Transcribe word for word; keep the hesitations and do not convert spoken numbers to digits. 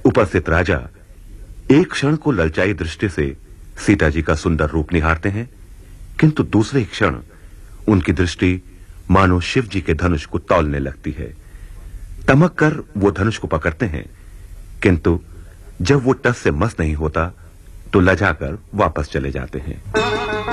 उपस्थित राजा एक क्षण को ललचाई दृष्टि से सीता जी का सुंदर रूप निहारते हैं, किंतु दूसरे क्षण उनकी दृष्टि मानो शिव जी के धनुष को तौलने लगती है। तमक कर वो धनुष को पकड़ते हैं, किंतु जब वो टस से मस नहीं होता तो लजाकर वापस चले जाते हैं।